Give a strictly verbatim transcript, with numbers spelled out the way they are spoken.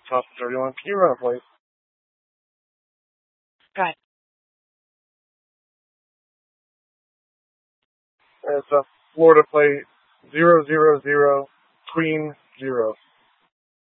Toss the dirty one. Can you run a plate? Go ahead. It's a Florida plate, zero, zero, zero, Queen, zero.